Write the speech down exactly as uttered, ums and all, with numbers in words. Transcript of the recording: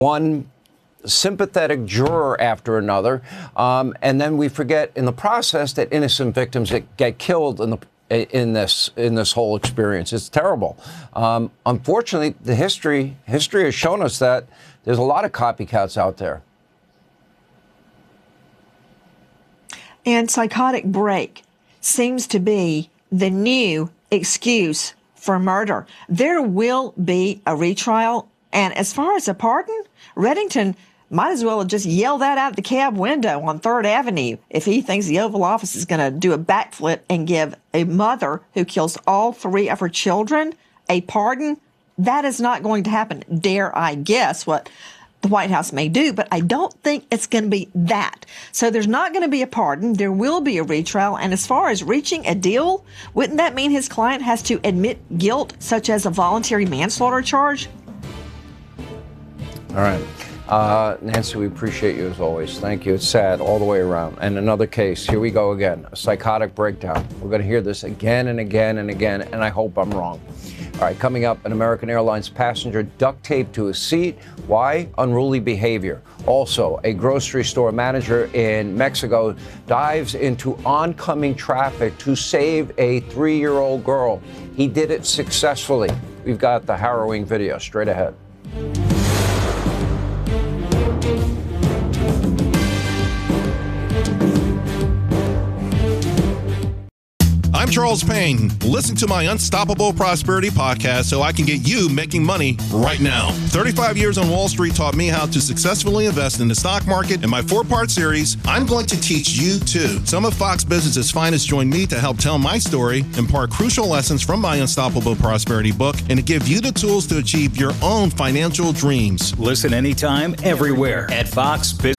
one sympathetic juror after another, um, and then we forget in the process that innocent victims that get killed in the in this in this whole experience. It's terrible. Um, unfortunately, the history history has shown us that there's a lot of copycats out there. And psychotic break seems to be the new excuse for murder. There will be a retrial, and as far as a pardon, Reddington might as well have just yelled that out the cab window on Third Avenue if he thinks the Oval Office is going to do a backflip and give a mother who kills all three of her children a pardon. That is not going to happen, dare I guess what the White House may do, but I don't think it's going to be that. So there's not going to be a pardon. There will be a retrial. And as far as reaching a deal, wouldn't that mean his client has to admit guilt, such as a voluntary manslaughter charge? All right. Uh, Nancy, we appreciate you as always. Thank you. It's sad all the way around. And another case. Here we go again. A psychotic breakdown. We're going to hear this again and again and again, and I hope I'm wrong. All right, coming up, an American Airlines passenger duct taped to a seat. Why? Unruly behavior. Also, a grocery store manager in Mexico dives into oncoming traffic to save a three-year-old girl. He did it successfully. We've got the harrowing video straight ahead. I'm Charles Payne. Listen to my Unstoppable Prosperity podcast so I can get you making money right now. thirty-five years on Wall Street taught me how to successfully invest in the stock market. In my four-part series, I'm going to teach you too. Some of Fox Business's finest join me to help tell my story, impart crucial lessons from my Unstoppable Prosperity book, and to give you the tools to achieve your own financial dreams. Listen anytime, everywhere at Fox Business.